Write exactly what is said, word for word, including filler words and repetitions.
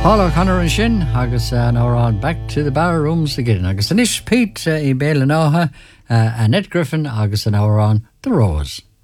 Paul O'Connor and Shin, agus uh, now we're on back to the bar rooms again. Agus Anish Pete uh, i Bale Noha, uh, Annette Griffin, agus now we're on The Rose.